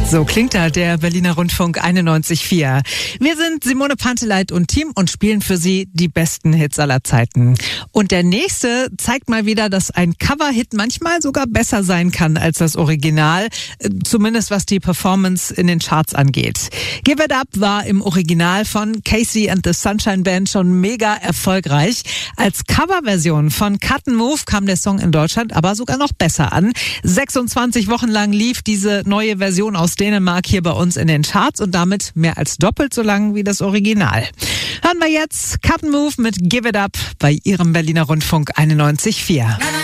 So klingt da der Berliner Rundfunk 91.4. Wir sind Simone Panteleit und Team und spielen für Sie die besten Hits aller Zeiten. Und der nächste zeigt mal wieder, dass ein Cover-Hit manchmal sogar besser sein kann als das Original, zumindest was die Performance in den Charts angeht. Give It Up war im Original von Casey and the Sunshine Band schon mega erfolgreich. Als Coverversion von Cut and Move kam der Song in Deutschland aber sogar noch besser an. 26 Wochen lang lief diese neue Version aus Dänemark hier bei uns in den Charts und damit mehr als doppelt so lang wie das Original. Hören wir jetzt Cut and Move mit Give It Up bei Ihrem Berliner Rundfunk 91.4.